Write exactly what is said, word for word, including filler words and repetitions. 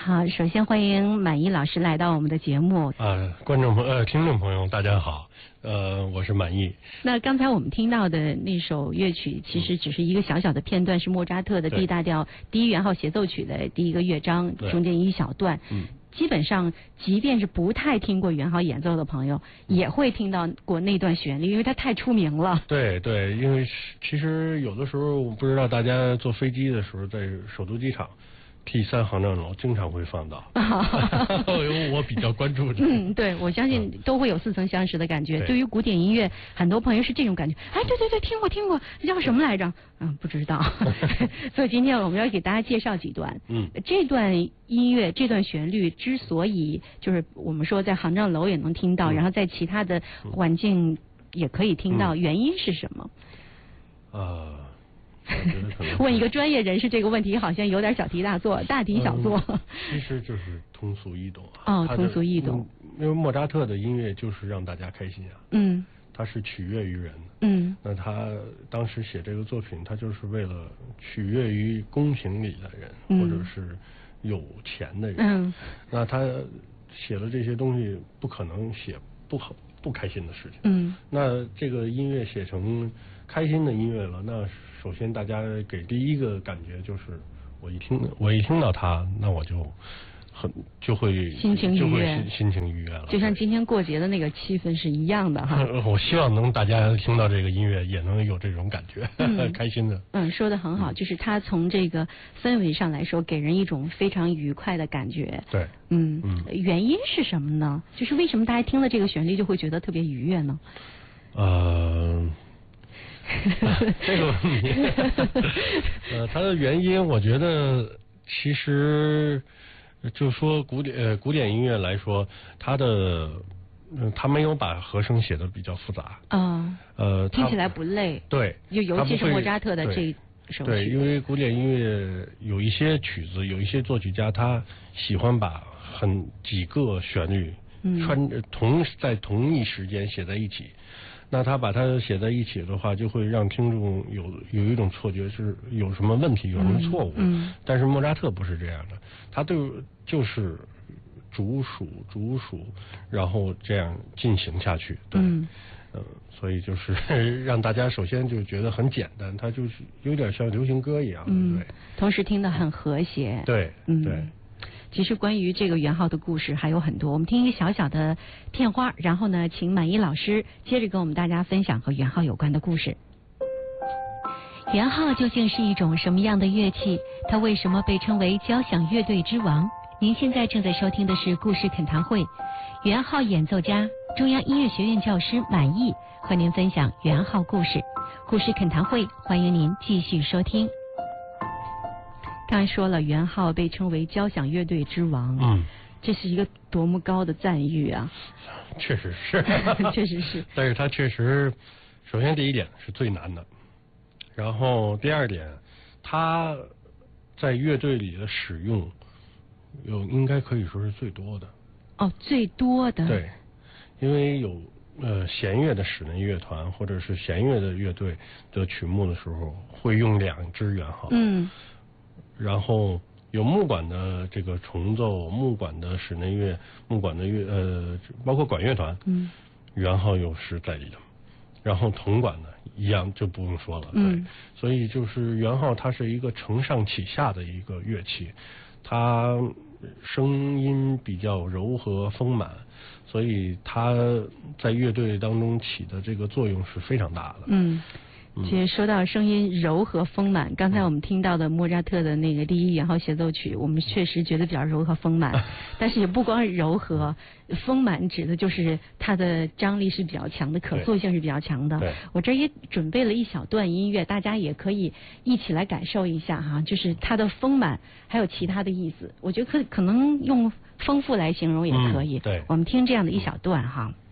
好，首先欢迎满意老师来到我们的节目。 啊，观众朋呃，听众朋友，大家好，呃，我是满意。 那刚才我们听到的那首乐曲，其实只是一个小小的片段，是莫扎特的 D 大调第一圆号协奏曲的第一个乐章中间一小段。嗯。基本上，即便是不太听过圆号演奏的朋友，也会听到过那段旋律，因为它太出名了。 对对，因为其实有的时候，我不知道大家坐飞机的时候，在首都机场 T 三航站楼经常会放到，因为我比较关注的。 嗯，对，我相信都会有似曾相识的感觉。对于古典音乐，很多朋友是这种感觉。哎，对对对，听过听过，叫什么来着？嗯，不知道。所以今天我们要给大家介绍几段。嗯，这段音乐，这段旋律之所以就是我们说在航站楼也能听到，嗯、然后在其他的环境也可以听到，嗯、原因是什么？ 呃。 问一个专业人士这个问题，好像有点小题大做，大题小做。 嗯、其实就是通俗易懂。 哦，通俗易懂。 因为莫扎特的音乐就是让大家开心啊。嗯。他是取悦于人的。嗯。那他当时写这个作品，他就是为了取悦于宫廷里的人，嗯、或者是有钱的人。嗯。那他写了这些东西，不可能写不好不开心的事情。嗯。那这个音乐写成开心的音乐了，那首先大家给第一个感觉就是，我一听我一听到它，那我就很就会心情愉悦， 心心情愉悦了， 就像今天过节的那个气氛是一样的哈。 我希望能大家听到这个音乐也能有这种感觉，嗯、开心的。 嗯，说的很好，就是它从这个氛围上来说，给人一种非常愉快的感觉。 对， 嗯嗯，原因是什么呢？就是为什么大家听了这个旋律就会觉得特别愉悦呢？ 呃。这个问题，呃，它的原因，我觉得其实就说古典呃古典音乐来说，它的嗯，它没有把和声写的比较复杂。啊。呃， 听起来不累。 对。 就尤其是莫扎特的这首曲。 对，因为古典音乐有一些曲子，有一些作曲家他喜欢把很几个旋律穿、嗯、同在同一时间写在一起。那他把它写在一起的话，就会让听众有有一种错觉是有什么问题，有什么错误。嗯。嗯但是莫扎特不是这样的，他对就是逐属逐属，然后这样进行下去。对。嗯。呃，所以就是让大家首先就觉得很简单，它就是有点像流行歌一样。嗯。对。 同时听得很和谐。 对。嗯。对。 其实关于这个元号的故事还有很多，我们听一个小小的片花，然后呢，请满意老师接着跟我们大家分享和元号有关的故事。元号究竟是一种什么样的乐器？它为什么被称为交响乐队之王？您现在正在收听的是故事恳谈会，元号演奏家、中央音乐学院教师满意和您分享元号故事。故事恳谈会，欢迎您继续收听。刚才说了，元号被称为交响乐队之王，嗯，这是一个多么高的赞誉啊！ 确实是， 确实是。 但是它确实，首先第一点是最难的，然后第二点，它在乐队里的使用有应该可以说是最多的。 哦，最多的。 对，因为有呃弦乐的室内乐团或者是弦乐的乐队的曲目的时候，会用两支元号。嗯。然后有木管的这个重奏，木管的室内乐，木管的乐呃，包括管乐团，嗯，元号又是在里头。然后铜管的一样就不用说了，嗯，对，所以就是元号它是一个承上启下的一个乐器，它声音比较柔和丰满，所以它在乐队当中起的这个作用是非常大的。嗯。 其实说到声音柔和丰满，刚才我们听到的莫扎特的那个第一圆号协奏曲，我们确实觉得比较柔和丰满，但是也不光是柔和，丰满指的就是它的张力是比较强的，可塑性是比较强的。我这也准备了一小段音乐，大家也可以一起来感受一下哈，就是它的丰满还有其他的意思，我觉得可可能用丰富来形容也可以。嗯、对，我们听这样的一小段哈。